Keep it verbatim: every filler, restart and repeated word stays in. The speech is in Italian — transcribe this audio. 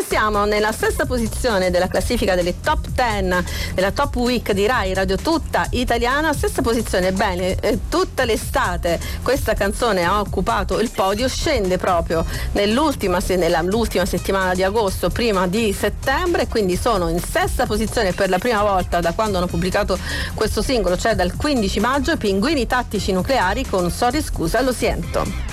Noi siamo nella sesta posizione della classifica delle top dieci della Top Week di Rai Radio Tutta Italiana. Sesta posizione, bene, eh, tutta l'estate questa canzone ha occupato il podio, scende proprio nell'ultima, se, nella, l'ultima settimana di agosto, prima di settembre, quindi sono in sesta posizione per la prima volta da quando hanno pubblicato questo singolo, cioè dal quindici maggio, i Pinguini Tattici Nucleari con Sorry Scusa Lo Siento.